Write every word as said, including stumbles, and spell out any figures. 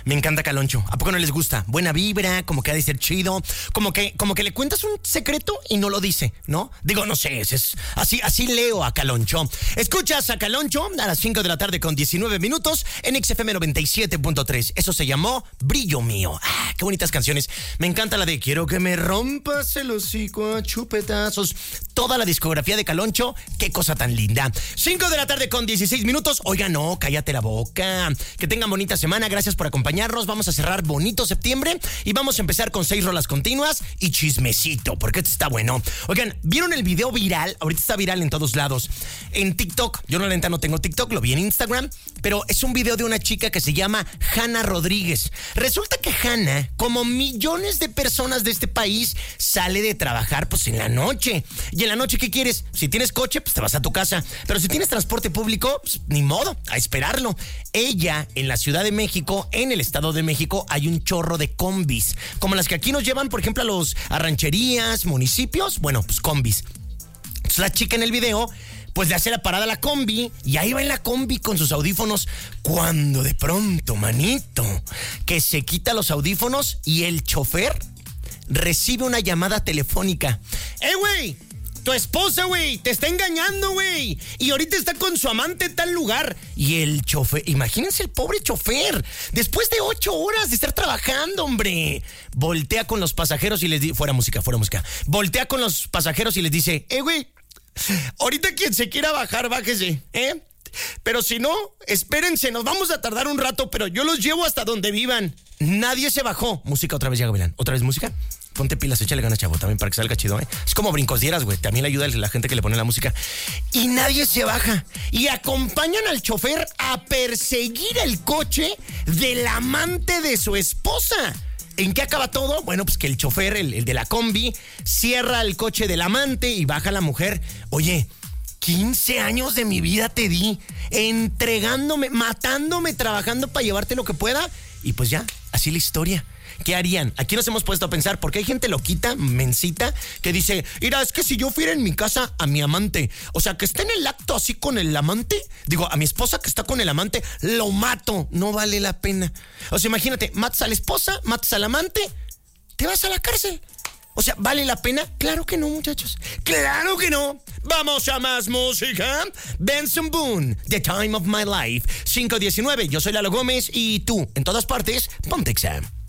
Me encanta Caloncho. ¿A poco no les gusta? Buena vibra, como que ha de ser chido, como que, como que le cuentas un secreto y no lo dice, ¿no? Digo, no sé, es, es así, así leo a Caloncho. Escuchas a Caloncho a las cinco de la tarde con diecinueve minutos en X F M noventa y siete punto tres. Eso se llamó Brillo Mío. Ah, qué bonitas canciones. Me encanta la de Quiero que me rompas el hocico a chupetazos. Toda la discografía de Caloncho, qué cosa tan linda. cinco de la tarde con dieciséis minutos. Oiga, no, cállate la boca. Que tengan bonita semana, gracias por acompañarnos. Vamos a cerrar bonito septiembre y vamos a empezar con seis rolas continuas y chismecito, porque esto está bueno. Oigan, ¿vieron el video viral? Ahorita está viral en todos lados. En TikTok, yo no, la neta no tengo TikTok, lo vi en Instagram, pero es un video de una chica que se llama Hanna Rodríguez. Resulta que Hanna, como millones de personas de este país, sale de trabajar pues en la noche. Y en la noche, ¿qué quieres? Si tienes coche, pues te vas a tu casa. Pero si tienes transporte público, pues ni modo, a esperarlo. Ella, en la Ciudad de México, en el Estado de México, hay un chorro de combis, como las que aquí nos llevan, por ejemplo, a los a rancherías, municipios, bueno, pues combis. Entonces la chica en el video, pues le hace la parada a la combi y ahí va en la combi con sus audífonos, cuando de pronto, manito, que se quita los audífonos y el chofer recibe una llamada telefónica. ¡Eh, güey! Tu esposa, güey, te está engañando, güey. Y ahorita está con su amante en tal lugar. Y el chofer, imagínense el pobre chofer, después de ocho horas de estar trabajando, hombre, voltea con los pasajeros y les dice, fuera música, fuera música. Voltea con los pasajeros y les dice, eh, güey, ahorita quien se quiera bajar, bájese, ¿eh? Pero si no, espérense, nos vamos a tardar un rato, pero yo los llevo hasta donde vivan. Nadie se bajó. Música otra vez, ya, Gavilán. ¿Otra vez música? Ponte pilas, échale ganas, chavo, también para que salga chido, ¿eh? Es como brincos dieras, güey. También le ayuda a la gente que le pone la música. Y nadie se baja. Y acompañan al chofer a perseguir el coche del amante de su esposa. ¿En qué acaba todo? Bueno, pues que el chofer, el, el de la combi, cierra el coche del amante y baja la mujer. Oye, quince años de mi vida te di, entregándome, matándome, trabajando para llevarte lo que pueda. Y pues ya, así la historia. ¿Qué harían? Aquí nos hemos puesto a pensar, porque hay gente loquita, mencita, que dice, mira, es que si yo fuera en mi casa a mi amante, o sea, que esté en el acto así con el amante, digo, a mi esposa que está con el amante, lo mato, no vale la pena. O sea, imagínate, matas a la esposa, matas al amante, te vas a la cárcel. O sea, ¿vale la pena? Claro que no, muchachos. ¡Claro que no! ¡Vamos a más música! Benson Boone, The Time of My Life. cinco diecinueve, yo soy Lalo Gómez y tú, en todas partes, ponte Exam.